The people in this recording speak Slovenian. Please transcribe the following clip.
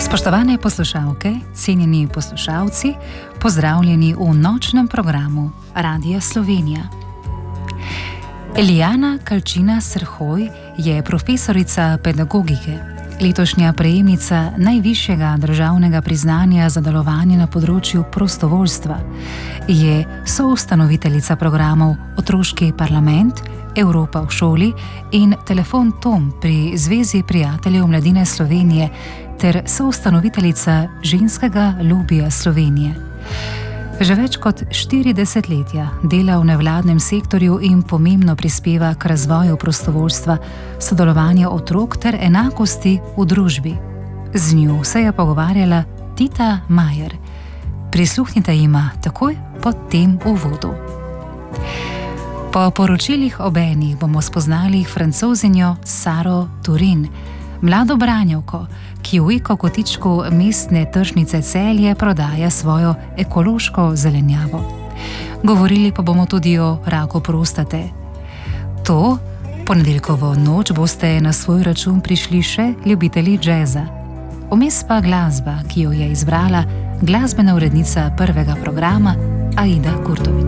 Spoštovane poslušalke, cenjeni poslušalci, pozdravljeni v nočnem programu Radia Slovenija. Elijana Kalčina Srhoj je profesorica pedagogike, letošnja prejemnica najvišjega državnega priznanja za delovanje na področju prostovoljstva, je soustanoviteljica programov Otroški parlament, Evropa v šoli in Telefon Tom pri Zvezi prijateljev mladine Slovenije ter soustanoviteljica ženskega lobija Slovenije. Že več kot 4 desetletja dela v nevladnem sektorju in pomembno prispeva k razvoju prostovoljstva, sodelovanja otrok ter enakosti v družbi. Z njo se je pogovarjala Tita Majer. Prisluhnite jima takoj po tem uvodu. Po poročilih obenih bomo spoznali francozinjo Saro Turin, mlado branjevko, ki v Eko-kotičku mestne tržnice Celje prodaja svojo ekološko zelenjavo. Govorili pa bomo tudi o raku prostate. To ponedeljkovo noč boste na svoj račun prišli še ljubitelji džeza. Vmes pa glasba, ki jo je izbrala glasbena urednica prvega programa Aida Kurtovič.